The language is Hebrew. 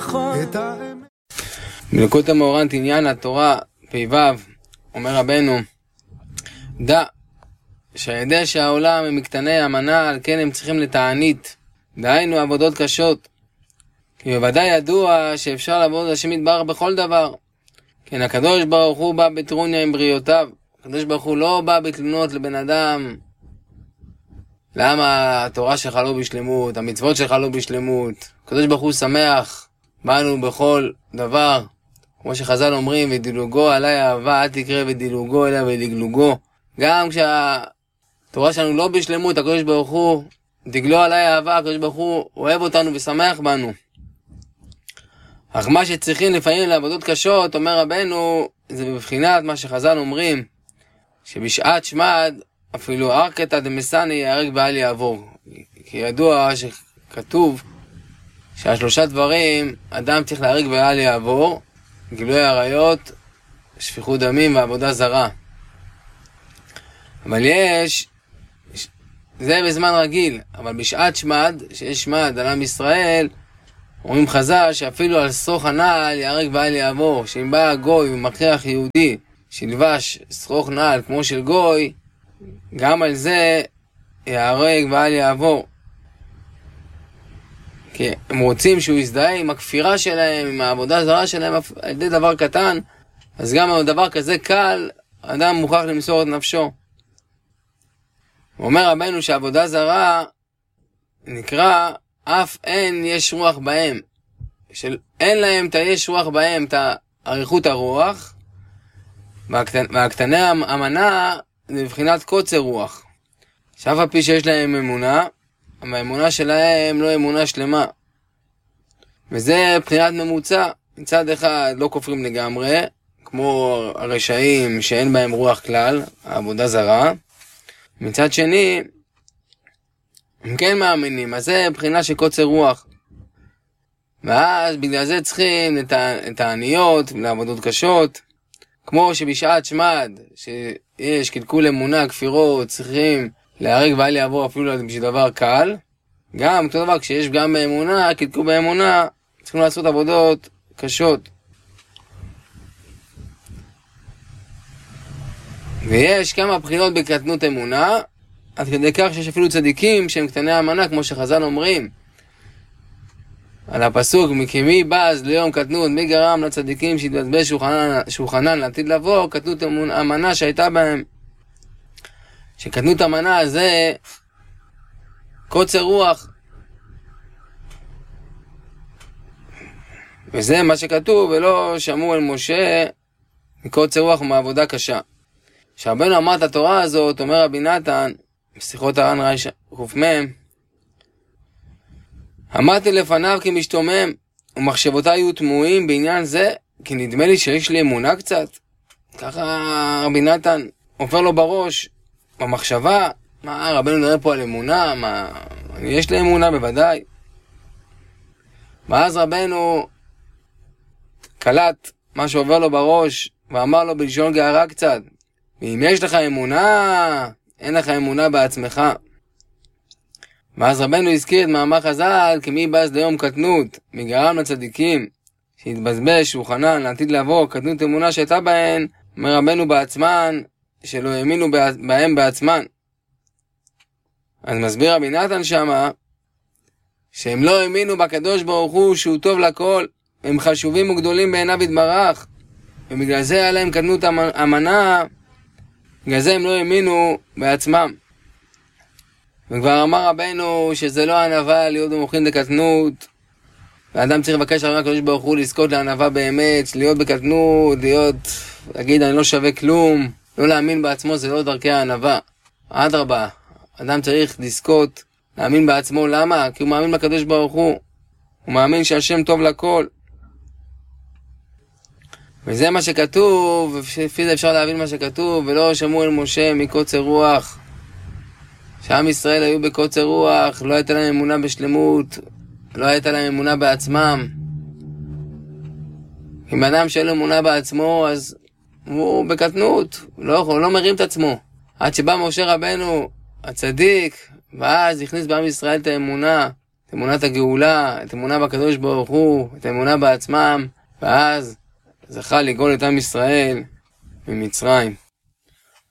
נכון את האמת. בליקוט המאורן עניין התורה פ"ו אומר רבנו, דע שהידע שהעולם הם מקטני המנה, על כן הם צריכים לתענית, דהיינו עבודות קשות, כי בוודאי ידוע שאפשר לעבוד השם יתברך בכל דבר. כן, הקדוש ברוך הוא בא בטרוניה עם בריאותיו. הקדוש ברוך הוא לא בא בתלונות לבן אדם, למה התורה שלך לא בשלמות, המצוות שלך לא בשלמות. הקדוש ברוך הוא שמח בנו בכל דבר, כמו שחז"ל אומרים, ודילוגו עלי אהבה אל תקרא ודילוגו אליה ודגלוגו. גם כשהתורה שלנו לא בשלמות, הקדוש ברוך הוא דגלו עלי אהבה, הקדוש ברוך הוא אוהב אותנו ושמח בנו. אך מה שצריכים לפעמים לעבודות קשות, אומר רבנו, זה בבחינת מה שחז"ל אומרים, שבשעת שמד אפילו ארקתא דמסני ייהרג ואל יעבור. כי ידוע שכתוב שהשלושה דברים אדם צריך להרג ואל יעבור: גילוי עריות, שפיכות דמים ועבודה זרה. אבל זה בזמן רגיל, אבל בשעת שמד, שיש שמד על עם ישראל, אומרים חז"ל שאפילו על שרוך הנעל ייהרג ואל יעבור. שאם בא גוי ומכריח יהודי שלבש שרוך נעל כמו של גוי, גם על זה ייהרג ואל יעבור. כי הם רוצים שהוא יזדהה עם הכפירה שלהם, עם העבודה הזרה שלהם על ידי דבר קטן, אז גם על דבר כזה קל אדם מוכרח למסור את נפשו. הוא אומר רבנו שעבודה זרה נקרא אף אין יש רוח בהם, אין להם את היש רוח בהם, את אריכות הרוח, והקטני המנה זה מבחינת קוצר רוח, שאף על פי שיש להם אמונה, אבל האמונה שלהם לא אמונה שלמה, וזה מבחינת ממוצע. מצד אחד לא כופרים לגמרי, כמו הרשעים שאין בהם רוח כלל, העבודה זרה. מצד שני הם כן מאמינים, אז זה מבחינה של קוצר רוח. ואז בגלל זה צריכים את העניות לעבודות קשות, כמו שבשעת שמד שיש קלקול אמונה, כפירות, צריכים להרג ואל יעבור אפילו בשביל דבר קל. גם אותו דבר, כשיש גם באמונה, קלקול באמונה, צריכים לעשות עבודות קשות. ויש כמה בחינות בקטנות אמונה, עד כדי כך שיש אפילו צדיקים שהם קטני המנה, כמו שחז"ל אומרים על הפסוק, מכמי בז ליום קטנות, מי גרם לצדיקים שהתבזבז שולחנן לעתיד לבוא, קטנות המנה שהייתה בהם. שקטנות המנה זה קוצר רוח, וזה מה שכתוב, ולא שמעו אל משה מקוצר רוח ומעבודה קשה. כשרבנו אמר את התורה הזאת, אומר רבי נתן בשיחות הר"ן רייש ק"מ, עמדתי לפניו כמשתומם, ומחשבותיי היו תמוהים בעניין זה, כי נדמה לי שיש לי אמונה קצת. ככה רבי נתן עובר לו בראש, במחשבה, מה רבנו נראה פה על אמונה, יש לי אמונה בוודאי. ואז רבנו קלט מה שעובר לו בראש, ואמר לו בלשון גערה קצת, ואם יש לך אמונה, אין לך אמונה בעצמך. ואז רבנו הזכיר את מאמר חז"ל, כמי בז ליום קטנות, מי גרם לצדיקים שהתבזבז שולחנן לעתיד לבוא, קטנות אמונה שהייתה בהן, אומר רבנו בעצמן, שלא האמינו בהם בעצמן. אז מסביר רבי נתן שמה, שהם לא האמינו בקדוש ברוך הוא שהוא טוב לכל, הם חשובים וגדולים בעיניו יתברך, ובגלל זה היה להם קטנות המנה, בגלל זה הם לא האמינו בעצמם. וכבר אמר רבנו שזה לא ענווה להיות במוחין לקטנות, והאדם צריך לבקש הרבה הקדוש ברוך הוא לזכות לענווה באמת, להיות בקטנות, להגיד אני לא שווה כלום, לא להאמין בעצמו, זה לא דרכי הענווה. אדרבה, אדם צריך לזכות להאמין בעצמו. למה? כי הוא מאמין בקדוש ברוך הוא, הוא מאמין שהשם טוב לכל, וזה מה שכתוב, לפי זה אפשר להבין מה שכתוב, ולא שמעו אל משה מקוצר רוח. שעם ישראל היו בקוצר רוח, לא הייתה להם אמונה בשלמות, לא הייתה להם אמונה בעצמם. אם אדם שאין לו אמונה בעצמו, אז הוא בקטנות, הוא לא מרים את עצמו. עד שבא משה רבנו הצדיק, ואז הכניס בעם ישראל את האמונה, את אמונת הגאולה, את אמונה בקדוש ברוך הוא, את האמונה בעצמם, ואז זכה לגאול את עם ישראל ממצרים.